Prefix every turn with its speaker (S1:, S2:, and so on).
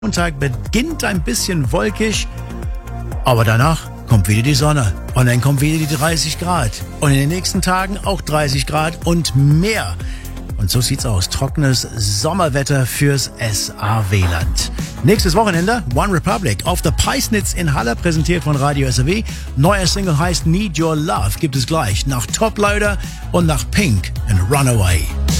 S1: Montag beginnt ein bisschen wolkig, aber danach kommt wieder die Sonne und dann kommt wieder die 30 Grad und in den nächsten Tagen auch 30 Grad und mehr. Und so sieht's aus. Trockenes Sommerwetter fürs SAW-Land. Nächstes Wochenende One Republic auf der Peisnitz in Halle, präsentiert von Radio SAW. Neuer Single heißt Need Your Love, gibt es gleich nach Top Loader und nach Pink and Runaway.